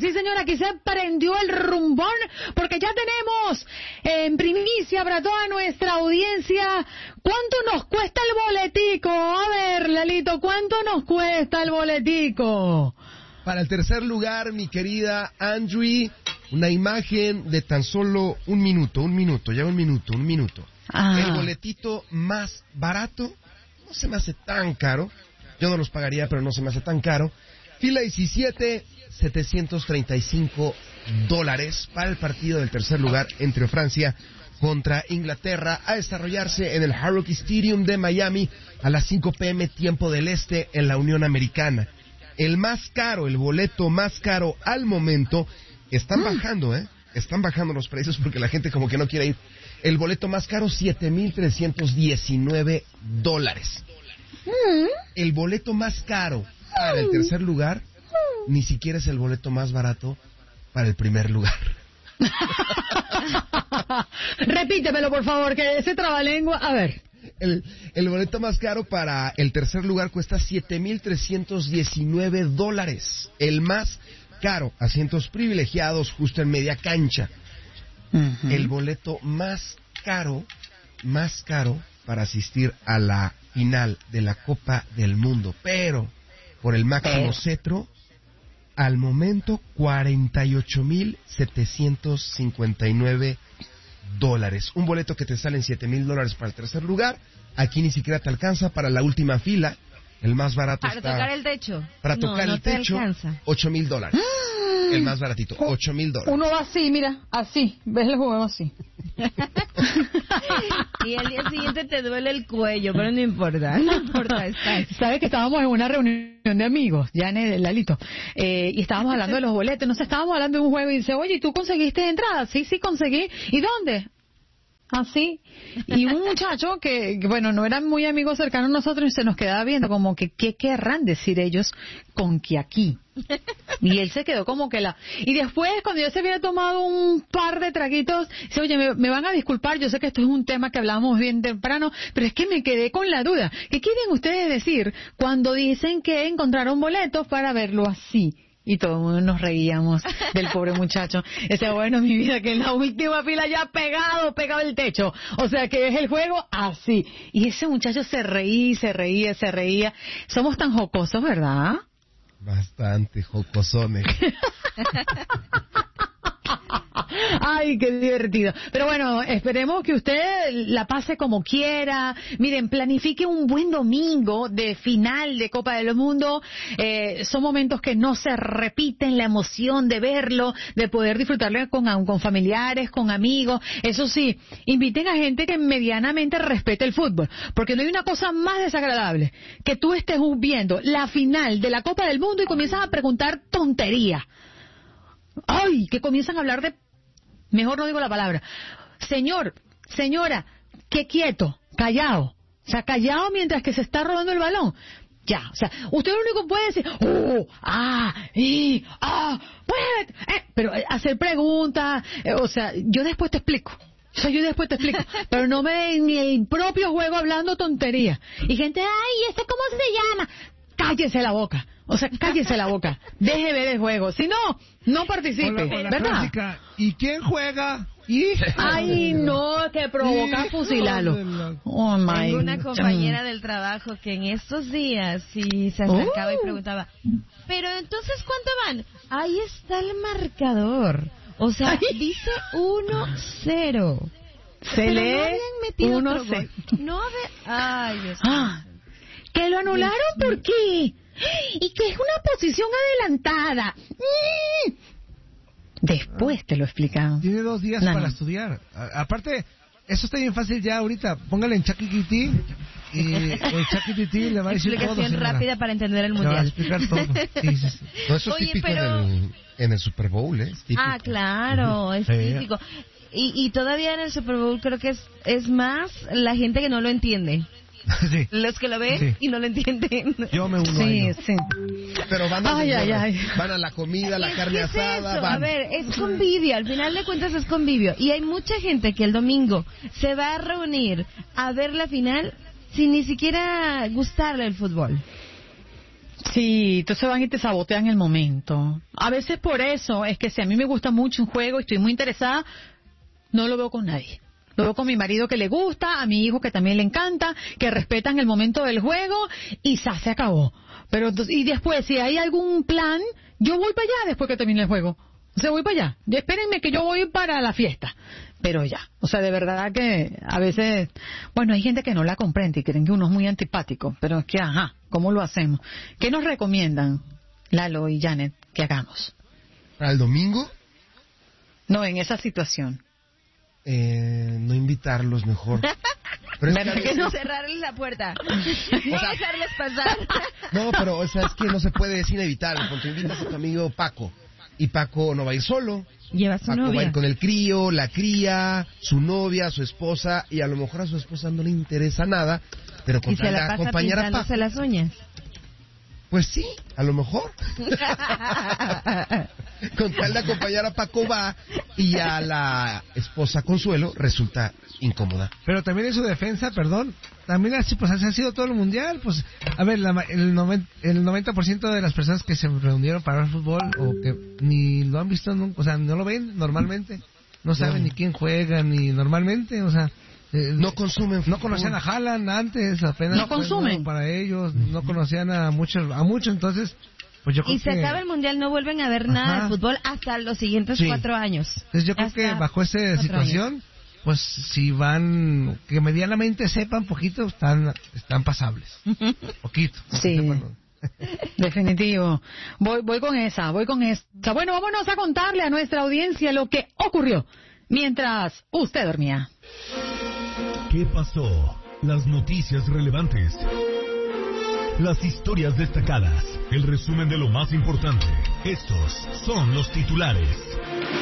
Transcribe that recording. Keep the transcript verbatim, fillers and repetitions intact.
sí señora, aquí se prendió el rumbón, porque ya tenemos en primicia para toda nuestra audiencia cuánto nos cuesta el boletico. A ver, Lalito, ¿cuánto nos cuesta el boletico? Para el tercer lugar, mi querida Andrew, una imagen de tan solo un minuto, un minuto, ya un minuto, un minuto. Ah. El boletito más barato, no se me hace tan caro, yo no los pagaría, pero no se me hace tan caro. Fila diecisiete, setecientos treinta y cinco dólares para el partido del tercer lugar entre Francia contra Inglaterra, a desarrollarse en el Hard Rock Stadium de Miami a las cinco pm tiempo del este en la Unión Americana. El más caro, el boleto más caro al momento, están bajando, ¿eh? Están bajando los precios porque la gente como que no quiere ir. El boleto más caro, siete mil trescientos diecinueve dólares. El boleto más caro para el tercer lugar, ni siquiera es el boleto más barato para el primer lugar. Repítemelo, por favor, que ese trabalengua... A ver. El, el boleto más caro para el tercer lugar cuesta siete mil trescientos diecinueve dólares. El más caro, asientos privilegiados justo en media cancha. Uh-huh. El boleto más caro, más caro para asistir a la final de la Copa del Mundo, pero por el máximo pero. cetro, al momento cuarenta y ocho mil setecientos cincuenta y nueve dólares. Un boleto que te sale en siete mil dólares para el tercer lugar, aquí ni siquiera te alcanza para la última fila. El más barato para está... Para tocar el techo. Para tocar no, el no techo, ocho mil dólares. El más baratito, ocho mil dólares. Uno va así, mira, así. ¿Ves el juego así? Y al día siguiente te duele el cuello, pero no importa, no importa. Está. Sabes que estábamos en una reunión de amigos, ya en el Lalito, eh, y estábamos hablando de los boletos. No sé, estábamos hablando de un juego y dice, oye, ¿y tú conseguiste entradas? Sí, sí, conseguí. ¿Y dónde? Así, y un muchacho que, que, bueno, no eran muy amigos cercanos a nosotros y se nos quedaba viendo como que, ¿qué querrán decir ellos con que aquí? Y él se quedó como que la... Y después, cuando yo se había tomado un par de traguitos, dice, oye, me, me van a disculpar, yo sé que esto es un tema que hablamos bien temprano, pero es que me quedé con la duda. ¿Qué quieren ustedes decir cuando dicen que encontraron boletos para verlo así? Y todo el mundo nos reíamos del pobre muchacho. Ese bueno, mi vida, que en la última fila ya pegado, pegado el techo. O sea, que es el juego así. Y ese muchacho se reía, se reía, se reía. Somos tan jocosos, ¿verdad? Bastante jocosones. Ay, qué divertido. Pero bueno, esperemos que usted la pase como quiera. Miren, planifique un buen domingo de final de Copa del Mundo. Eh, son momentos que no se repiten, la emoción de verlo, de poder disfrutarlo con, con familiares, con amigos. Eso sí, inviten a gente que medianamente respete el fútbol. Porque no hay una cosa más desagradable que tú estés viendo la final de la Copa del Mundo y comienzas a preguntar tonterías. Ay, que comienzan a hablar de... Mejor no digo la palabra. Señor, señora, qué quieto, callado. O sea, callado mientras que se está robando el balón. Ya, o sea, usted lo único que puede decir, oh, ah, y, ah, pues, eh, pero hacer preguntas, eh, o sea, yo después te explico. O sea, yo después te explico, pero no me ni el propio juego hablando tonterías. Y gente, ay, ¿este cómo se llama? Cállese la boca. O sea, cállese la boca. Deje ver el juego. Si no, no participe. Hola, hola, ¿verdad? Clásica. ¿Y quién juega? ¿Y? Ay, no, que provoca fusilarlo. Oh, my. Tengo una compañera del trabajo que en estos días sí se acercaba oh. y preguntaba, pero entonces, ¿cuánto van? Ahí está el marcador. O sea, ay. dice uno cero. Se lee uno cero. No ve... Ay, Dios ah. mío. ¿Que lo anularon? ¿Por qué? Y que es una posición adelantada. Mm. Después te lo explican. Tiene dos días no, para no. estudiar. A- aparte, eso está bien fácil ya ahorita. Póngale en ChatGPT y el ChatGPT le va a decir todo. Explicación rápida para entender el mundial. Le va a explicar todo. Sí, sí, sí. No, eso es Oye, típico pero... en, el, en el Super Bowl, ¿eh? Es típico. Ah, claro, es sí. típico. Y, y todavía en el Super Bowl creo que es, es más la gente que no lo entiende. Sí. Los que lo ven sí. y no lo entienden. Yo me uno sí, a ello. sí. Pero van a, ay, ay, ay. van a la comida, la carne ¿Qué es asada. eso? Van... A ver, es convivio. Al final de cuentas es convivio. Y hay mucha gente que el domingo se va a reunir a ver la final sin ni siquiera gustarle el fútbol. Sí, entonces van y te sabotean el momento. A veces por eso es que si a mí me gusta mucho un juego y estoy muy interesada, no lo veo con nadie. Lo veo con mi marido que le gusta, a mi hijo que también le encanta, que respetan el momento del juego y ya se acabó. Pero y después, si hay algún plan, yo voy para allá después que termine el juego. O sea, voy para allá. Espérenme que yo voy para la fiesta. Pero ya. O sea, de verdad que a veces... Bueno, hay gente que no la comprende y creen que uno es muy antipático. Pero es que, ajá, ¿cómo lo hacemos? ¿Qué nos recomiendan, Lalo y Janet, que hagamos? ¿Para el domingo? No, en esa situación. Eh, no invitarlos mejor. Pero es que, que no cerrarles la puerta. No o sea, dejarles pasar. No, pero o sea, es que no se puede, es inevitable. Cuando invitas a tu amigo Paco y Paco no va a ir solo. Lleva a su Paco novia. va a ir con el crío, la cría, su novia, su esposa, y a lo mejor a su esposa no le interesa nada, pero con tal de acompañar a Paco. Las uñas. Pues sí, a lo mejor. Con tal de acompañar a Paco va y a la esposa Consuelo resulta incómoda. Pero también en su defensa, perdón, también así pues así ha sido todo el mundial. Pues a ver, la, el, noven, el noventa por ciento de las personas que se reunieron para ver fútbol o que ni lo han visto nunca, o sea, no lo ven normalmente, no saben no. ni quién juega ni normalmente, o sea... Eh, no consumen no conocían a Haaland antes, apenas no consumen para ellos, no conocían a muchos, a muchos, entonces pues yo creo y se que... acaba el mundial, no vuelven a ver Ajá. nada de fútbol hasta los siguientes sí. cuatro años. Entonces yo creo hasta que bajo esa situación, años. pues si van, que medianamente sepan poquito, están están pasables, poquito. Sí. Definitivo. Voy voy con esa, voy con esa. Bueno, vámonos a contarle a nuestra audiencia lo que ocurrió mientras usted dormía. ¿Qué pasó? Las noticias relevantes. Las historias destacadas. El resumen de lo más importante. Estos son los titulares.